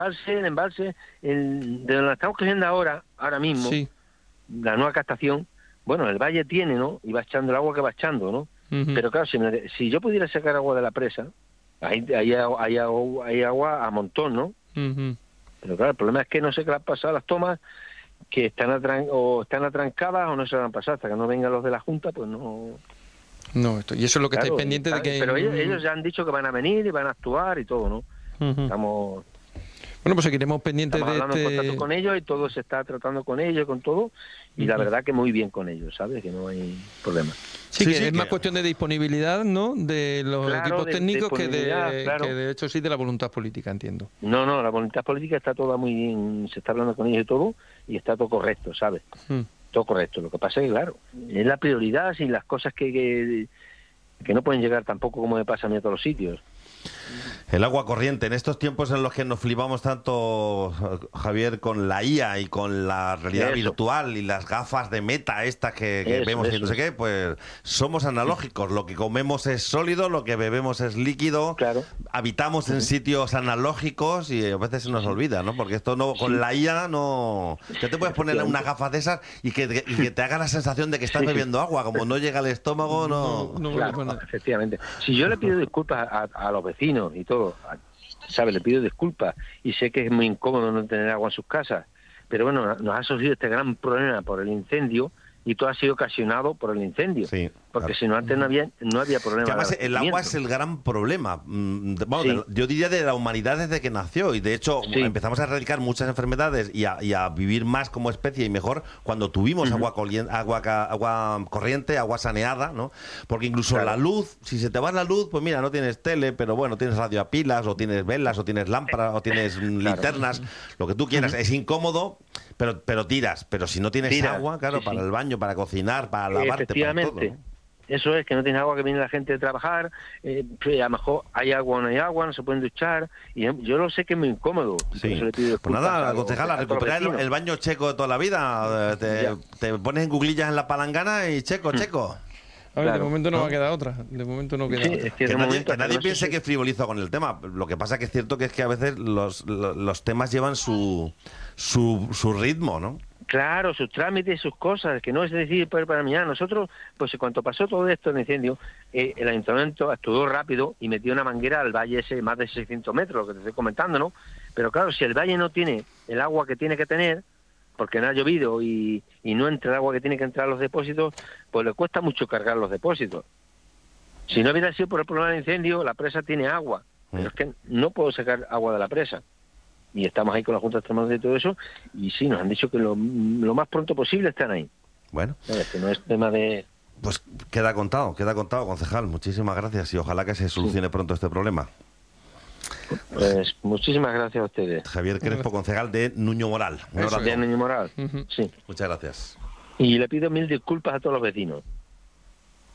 el embalse de donde estamos cogiendo ahora mismo, Sí. la nueva captación, bueno, el valle tiene, ¿no? Y va echando el agua que va echando, ¿no? Pero claro, si yo pudiera sacar agua de la presa, hay agua a montón, ¿no? Pero claro, el problema es que no sé qué le han pasado a las tomas, que están atrancadas o no se las han pasado. Hasta que no vengan los de la Junta, pues no... No, y eso es lo que Claro, estáis pendientes de que... Pero ellos ya han dicho que van a venir y van a actuar y todo, ¿no? Estamos... Bueno, pues seguiremos pendientes Estamos hablando en contacto con ellos y todo se está tratando con ellos, con todo, y la verdad que muy bien con ellos, ¿sabes? Que no hay problema. Sí, que es más cuestión de disponibilidad, ¿no? De los equipos técnicos que de hecho sí de la voluntad política, entiendo. No, la voluntad política está toda muy bien, se está hablando con ellos y todo, y está todo correcto, ¿sabes? Todo correcto. Lo que pasa es que, claro, es la prioridad y las cosas que no pueden llegar tampoco como me pasa a mí a todos los sitios. El agua corriente, en estos tiempos en los que nos flipamos tanto, Javier, con la IA y con la realidad virtual y las gafas de Meta estas que vemos y no sé qué, pues somos analógicos. Lo que comemos es sólido, lo que bebemos es líquido, habitamos en sitios analógicos y a veces se nos olvida, ¿no? Porque esto no, con la IA no... Ya te puedes poner unas gafas de esas y que te haga la sensación de que estás bebiendo agua, como no llega al estómago, no claro, efectivamente. Si yo le pido disculpas a los vecinos y todo, ¿sabes? Le pido disculpas y sé que es muy incómodo no tener agua en sus casas, pero bueno, nos ha surgido este gran problema por el incendio y todo ha sido ocasionado por el incendio, porque si no antes no había problema. Que además el agua es el gran problema, yo diría de la humanidad desde que nació, y de hecho empezamos a erradicar muchas enfermedades y a vivir más como especie y mejor cuando tuvimos agua corriente, agua saneada, ¿no? Porque incluso la luz, si se te va la luz, pues mira, no tienes tele, pero bueno, tienes radio a pilas, o tienes velas, o tienes lámparas, o tienes linternas, lo que tú quieras. Es incómodo, pero tiras. Pero si no tienes agua, claro, para el baño, para cocinar, para lavarte, para todo, ¿no? Eso es, que no tienes agua, que viene la gente de trabajar, a lo mejor hay agua o no hay agua, no se pueden duchar, y yo lo sé que es muy incómodo. Pues nada, concejala, recuperar el baño checo de toda la vida, te pones en cuclillas en la palangana y checo. A ver, de momento no va a quedar otra. De momento no queda otra. Es que nadie piense que frivolizo con el tema. Lo que pasa que es cierto que es que a veces los temas llevan su ritmo, ¿no? Claro, sus trámites, sus cosas, que no es decir para mañana. Nosotros, pues cuando pasó todo esto, el incendio, el ayuntamiento actuó rápido y metió una manguera al valle ese, más de 600 metros, lo que te estoy comentando, ¿no? Pero claro, si el valle no tiene el agua que tiene que tener, porque no ha llovido y no entra el agua que tiene que entrar a los depósitos, pues le cuesta mucho cargar los depósitos. Si no hubiera sido por el problema del incendio, la presa tiene agua, pero es que no puedo sacar agua de la presa. Y estamos ahí con la Junta Extremadura y todo eso, y sí, nos han dicho que lo más pronto posible están ahí. Bueno. Que no es tema de... Pues queda contado, concejal. Muchísimas gracias y ojalá que se solucione pronto este problema. Pues muchísimas gracias a ustedes. Javier Crespo, concejal de Nuño Moral. De Nuño Moral, sí. Muchas gracias. Y le pido 1000 disculpas a todos los vecinos.